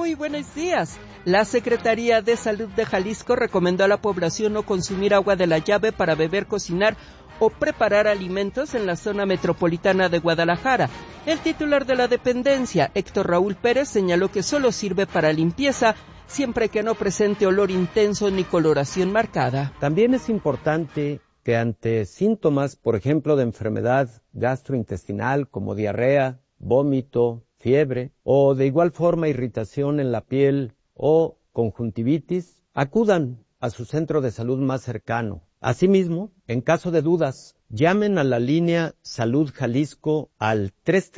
Muy buenos días. La Secretaría de Salud de Jalisco recomendó a la población no consumir agua de la llave para beber, cocinar o preparar alimentos en la zona metropolitana de Guadalajara. El titular de la dependencia, Héctor Raúl Pérez, señaló que solo sirve para limpieza, siempre que no presente olor intenso ni coloración marcada. También es importante que ante síntomas, por ejemplo, de enfermedad gastrointestinal como diarrea, vómito, fiebre o de igual forma irritación en la piel o conjuntivitis, acudan a su centro de salud más cercano. Asimismo, en caso de dudas, llamen a la línea Salud Jalisco al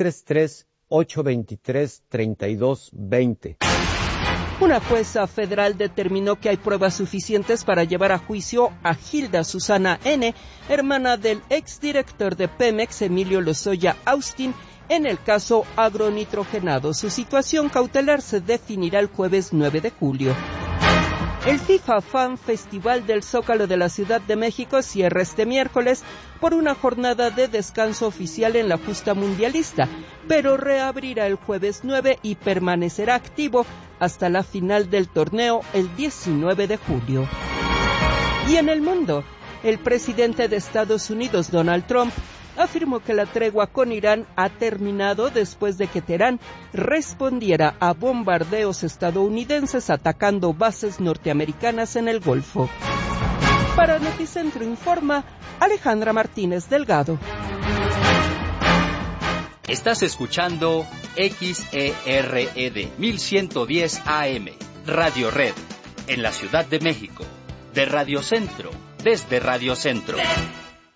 333-823-3220. Una jueza federal determinó que hay pruebas suficientes para llevar a juicio a Gilda Susana N., hermana del exdirector de Pemex, Emilio Lozoya Austin, en el caso agronitrogenado. Su situación cautelar se definirá el jueves 9 de julio. El FIFA Fan Festival del Zócalo de la Ciudad de México cierra este miércoles por una jornada de descanso oficial en la justa mundialista, pero reabrirá el jueves 9 y permanecerá activo hasta la final del torneo el 19 de julio. Y en el mundo, el presidente de Estados Unidos, Donald Trump, afirmó que la tregua con Irán ha terminado después de que Teherán respondiera a bombardeos estadounidenses atacando bases norteamericanas en el Golfo. Para Noticentro Informa, Alejandra Martínez Delgado. Estás escuchando XERED 1110 AM, Radio Red, en la Ciudad de México, de Radio Centro, desde Radio Centro.